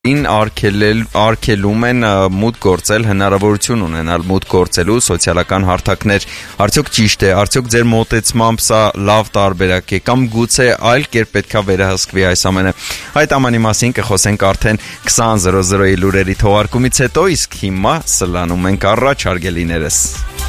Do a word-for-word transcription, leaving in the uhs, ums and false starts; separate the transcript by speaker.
Speaker 1: ին արգելել արգելում են մուտք գործել, հնարավորություն ունենալ մուտք գործելու սոցիալական հարթակներ։ Արդյոք ճիշտ է, արդյոք ձեր մոտեցմամբ սա լավ տարբերակ է, կամ գուցե այլ կերպ պետքա վերահսկվի այս ամենը։ Այդ ամենի մասին կխոսենք արդեն քսան զրո զրոյի լուրերի թողարկումից հետո, իսկ հիմա սլանում ենք առաջ, հարգելիներս։